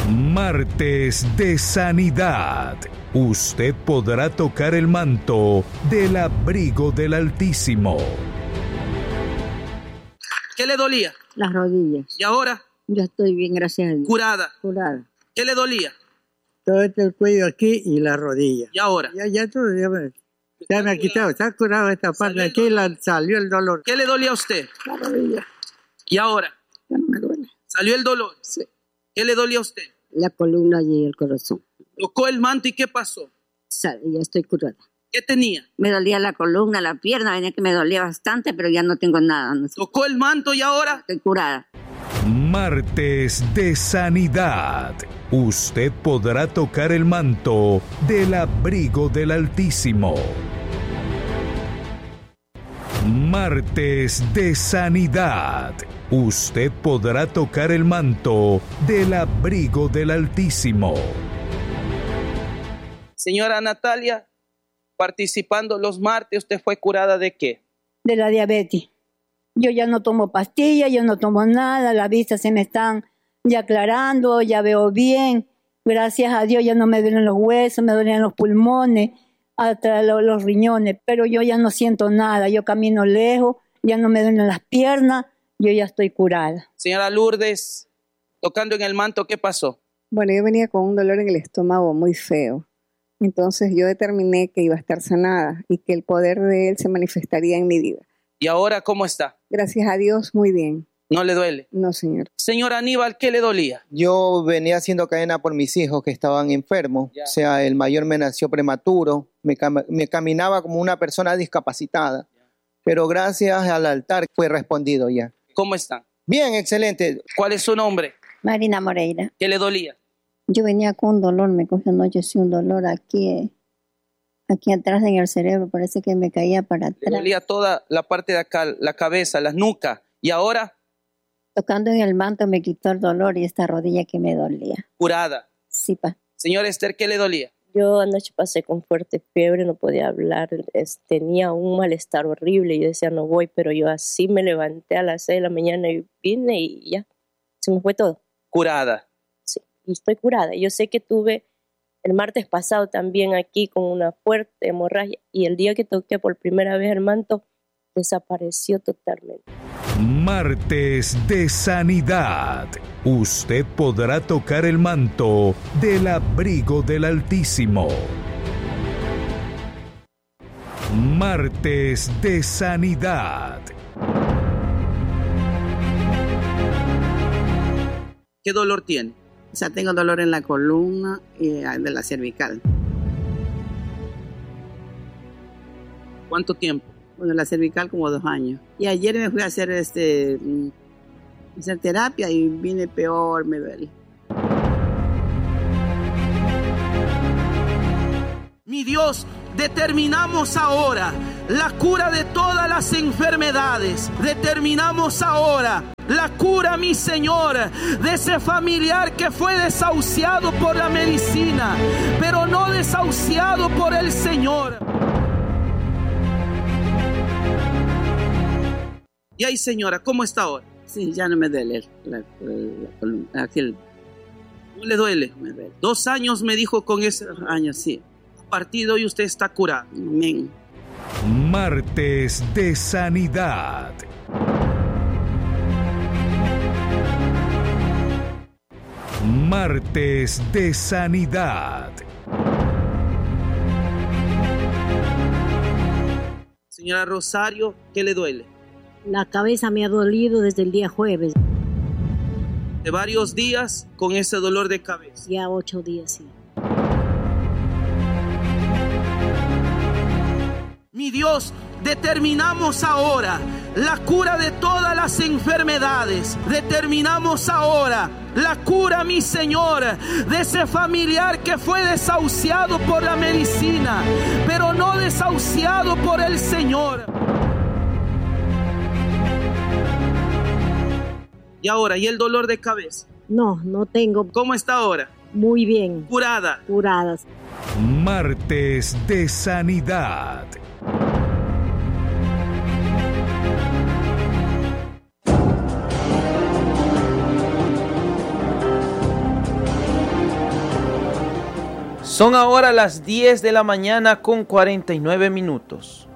Martes de Sanidad. Usted podrá tocar el manto del abrigo del Altísimo. ¿Qué le dolía? Las rodillas. ¿Y ahora? Ya estoy bien, gracias a Dios. Curada. Curada. ¿Qué le dolía? Todo el cuello aquí y la rodilla. ¿Y ahora? Ya todo, ya me ha quitado, está curado esta parte. Aquí salió el dolor. ¿Qué le dolía a usted? La rodilla. ¿Y ahora? Ya no me duele. ¿Salió el dolor? Sí. ¿Qué le dolía a usted? La columna y el corazón. Tocó el manto y ¿qué pasó? Ya estoy curada. ¿Qué tenía? Me dolía la columna, la pierna, venía que me dolía bastante, pero ya no tengo nada. No sé. Tocó el manto y ahora Estoy curada. Martes de Sanidad. Usted podrá tocar el manto del abrigo del Altísimo. Martes de Sanidad. Usted podrá tocar el manto del abrigo del Altísimo. Señora Natalia, participando los martes, ¿usted fue curada de qué? De la diabetes. Yo ya no tomo pastillas, yo no tomo nada, las vistas se me están ya aclarando, ya veo bien. Gracias a Dios ya no me duelen los huesos, me duelen los pulmones, hasta los riñones, pero yo ya no siento nada, yo camino lejos, ya no me duelen las piernas, yo ya estoy curada. Señora Lourdes, tocando en el manto, ¿qué pasó? Bueno, yo venía con un dolor en el estómago muy feo. Entonces yo determiné que iba a estar sanada y que el poder de él se manifestaría en mi vida. ¿Y ahora cómo está? Gracias a Dios, muy bien. ¿No le duele? No, señor. Señor Aníbal, ¿qué le dolía? Yo venía haciendo cadena por mis hijos que estaban enfermos. O sea, el mayor me nació prematuro. Me caminaba como una persona discapacitada. Pero gracias al altar fue respondido ya. ¿Cómo están? Bien, excelente. ¿Cuál es su nombre? Marina Moreira. ¿Qué le dolía? Yo venía con un dolor, me cogió anoche sí un dolor aquí atrás en el cerebro, parece que me caía para atrás. Le dolía toda la parte de acá, la cabeza, la nuca. ¿Y ahora? Tocando en el manto me quitó el dolor y esta rodilla que me dolía. Curada. Sí, pa. Señor Esther, ¿qué le dolía? Yo anoche pasé con fuerte fiebre, no podía hablar, tenía un malestar horrible, yo decía no voy, pero yo así me levanté a las 6 de la mañana y vine y ya, se me fue todo. Curada. Sí, y estoy curada. Yo sé que tuve el martes pasado también aquí con una fuerte hemorragia y el día que toqué por primera vez el manto desapareció totalmente. Martes de Sanidad. Usted podrá tocar el manto del abrigo del Altísimo. Martes de Sanidad. ¿Qué dolor tiene? O sea, tengo dolor en la columna y de la cervical. ¿Cuánto tiempo? Bueno, la cervical como 2 años. Y ayer me fui a hacer hacer terapia y vine peor, me duele. Mi Dios, determinamos ahora la cura de todas las enfermedades. Determinamos ahora la cura, mi Señor, de ese familiar que fue desahuciado por la medicina, pero no desahuciado por el Señor. Y ahí, señora, ¿cómo está ahora? Sí, ya no me duele la columna. ¿No le duele? Me duele. 2 años me dijo con ese 2 años, sí. partido y usted está curado. Amén. Martes de Sanidad. Martes de Sanidad. Señora Rosario, ¿qué le duele? La cabeza me ha dolido desde el día jueves. De varios días con ese dolor de cabeza. Ya 8 días, sí. Mi Dios, determinamos ahora la cura de todas las enfermedades. Determinamos ahora la cura, mi Señor, de ese familiar que fue desahuciado por la medicina, pero no desahuciado por el Señor. Y ahora, ¿y el dolor de cabeza? No, no tengo. ¿Cómo está ahora? Muy bien. Curada. Curadas. Martes de Sanidad. Son ahora las 10 de la mañana con 49 minutos.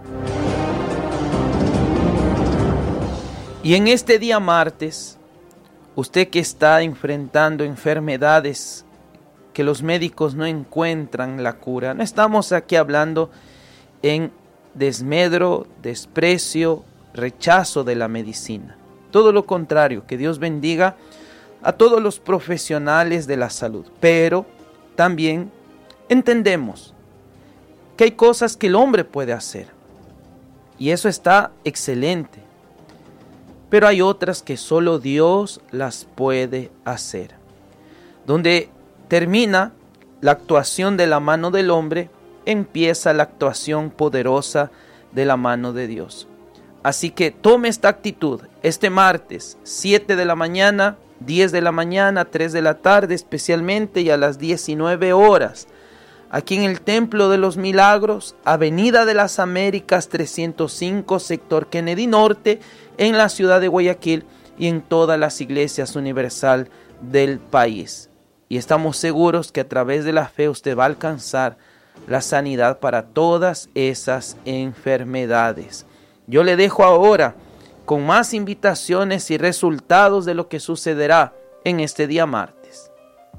Y en este día martes, usted que está enfrentando enfermedades que los médicos no encuentran la cura, no estamos aquí hablando en desmedro, desprecio, rechazo de la medicina. Todo lo contrario, que Dios bendiga a todos los profesionales de la salud. Pero también entendemos que hay cosas que el hombre puede hacer. Y eso está excelente. Pero hay otras que solo Dios las puede hacer. Donde termina la actuación de la mano del hombre, empieza la actuación poderosa de la mano de Dios. Así que tome esta actitud este martes, 7 de la mañana, 10 de la mañana, 3 de la tarde especialmente, y a las 19 horas. Aquí en el Templo de los Milagros, Avenida de las Américas 305, sector Kennedy Norte, en la ciudad de Guayaquil y en todas las iglesias universal del país. Y estamos seguros que a través de la fe usted va a alcanzar la sanidad para todas esas enfermedades. Yo le dejo ahora con más invitaciones y resultados de lo que sucederá en este día martes.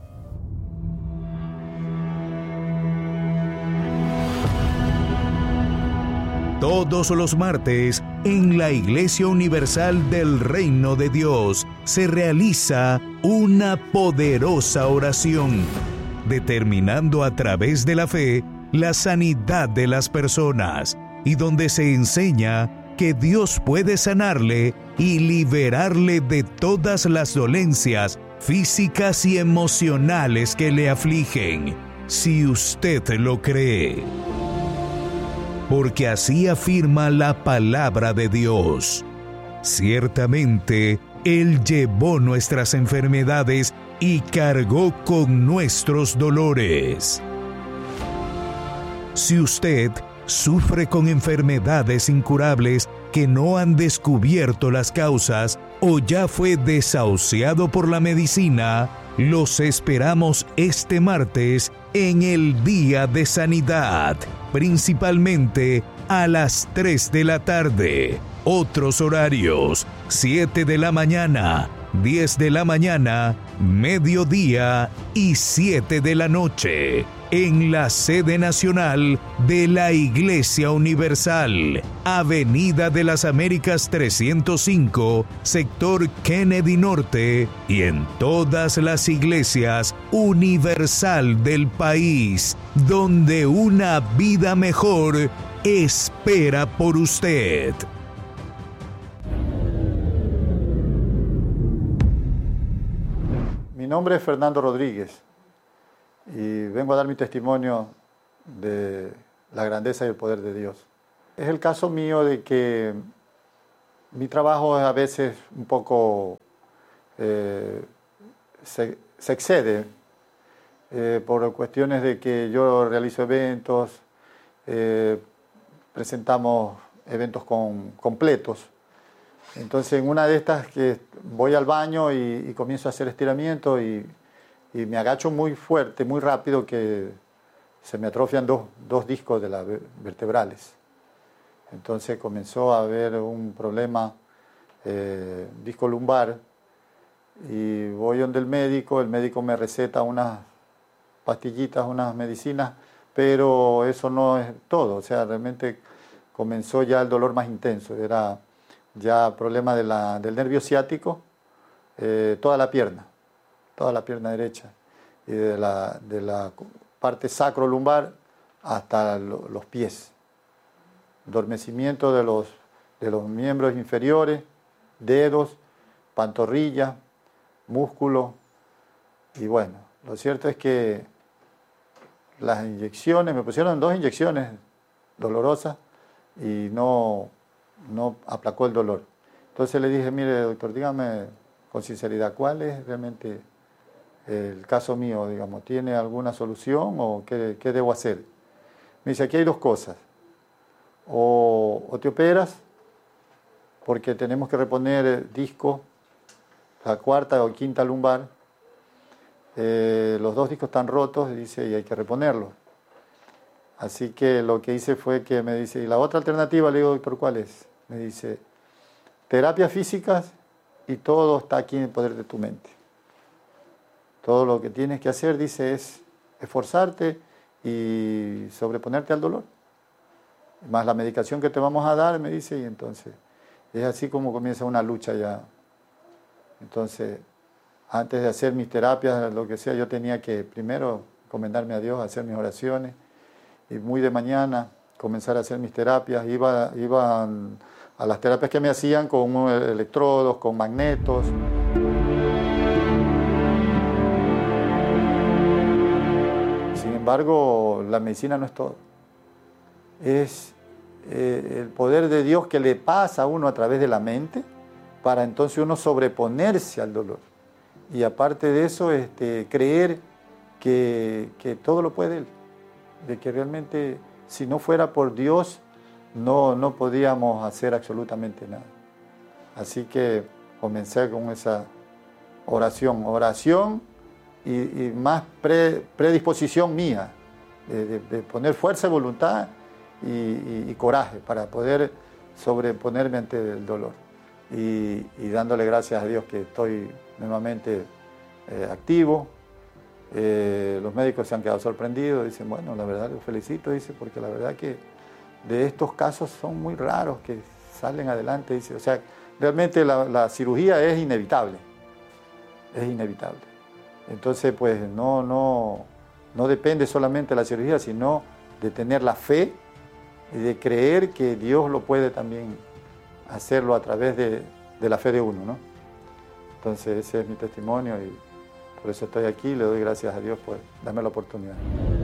Todos los martes, en la Iglesia Universal del Reino de Dios, se realiza una poderosa oración, determinando a través de la fe la sanidad de las personas, y donde se enseña que Dios puede sanarle y liberarle de todas las dolencias físicas y emocionales que le afligen, si usted lo cree. Porque así afirma la palabra de Dios. Ciertamente, Él llevó nuestras enfermedades y cargó con nuestros dolores. Si usted sufre con enfermedades incurables que no han descubierto las causas o ya fue desahuciado por la medicina, los esperamos este martes en el Día de Sanidad, principalmente a las 3 de la tarde. Otros horarios: 7 de la mañana, 10 de la mañana, mediodía y 7 de la noche, en la sede nacional de la Iglesia Universal, Avenida de las Américas 305, sector Kennedy Norte, y en todas las iglesias universal del país, donde una vida mejor espera por usted. Mi nombre es Fernando Rodríguez y vengo a dar mi testimonio de la grandeza y el poder de Dios. Es el caso mío de que mi trabajo es a veces un poco se excede por cuestiones de que yo realizo eventos, presentamos eventos completos. Entonces, en una de estas que voy al baño y comienzo a hacer estiramiento y me agacho muy fuerte, muy rápido, que se me atrofian dos discos de las vertebrales. Entonces comenzó a haber un problema disco lumbar y voy donde el médico me receta unas pastillitas, unas medicinas, pero eso no es todo. O sea, realmente comenzó ya el dolor más intenso. Era ya problema del nervio ciático, toda la pierna derecha, y de la parte sacrolumbar hasta los pies. Adormecimiento de los miembros inferiores, dedos, pantorrilla, músculo. Y bueno, lo cierto es que las inyecciones, me pusieron 2 inyecciones dolorosas y no aplacó el dolor. Entonces le dije, mire doctor, dígame con sinceridad, ¿cuál es realmente el caso mío? Digamos, ¿tiene alguna solución o qué debo hacer? Me dice, aquí hay 2 cosas. O te operas, porque tenemos que reponer disco, la 4ª o 5ª lumbar, los 2 discos están rotos, dice, y hay que reponerlos. Así que lo que hice fue que me dice, ¿y la otra alternativa? Le digo, doctor, ¿cuál es? Me dice, terapias físicas y todo está aquí en el poder de tu mente. Todo lo que tienes que hacer, dice, es esforzarte y sobreponerte al dolor. Más la medicación que te vamos a dar, me dice, y entonces es así como comienza una lucha ya. Entonces, antes de hacer mis terapias, lo que sea, yo tenía que primero encomendarme a Dios, hacer mis oraciones, y muy de mañana comenzar a hacer mis terapias. Iba a las terapias que me hacían con electrodos, con magnetos. Sin embargo, la medicina no es todo. Es el poder de Dios que le pasa a uno a través de la mente para entonces uno sobreponerse al dolor. Y aparte de eso, creer que todo lo puede Él. De que realmente, si no fuera por Dios, no podíamos hacer absolutamente nada. Así que comencé con esa oración y más predisposición mía, de poner fuerza y voluntad y coraje para poder sobreponerme ante el dolor. Y dándole gracias a Dios que estoy nuevamente activo. Los médicos se han quedado sorprendidos, dicen, bueno, la verdad los felicito, dice, porque la verdad que de estos casos son muy raros que salen adelante, dice. O sea, realmente la cirugía es inevitable. Entonces, pues no depende solamente de la cirugía, sino de tener la fe y de creer que Dios lo puede también hacerlo a través de la fe de uno, ¿no? Entonces, ese es mi testimonio y por eso estoy aquí, le doy gracias a Dios por darme la oportunidad.